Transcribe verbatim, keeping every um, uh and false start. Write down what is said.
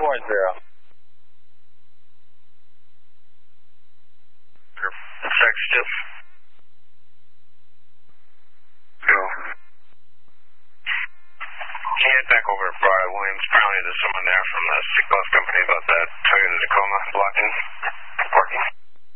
one zero. Check still. Go. Can you head back over to Briar Williams, Brownie to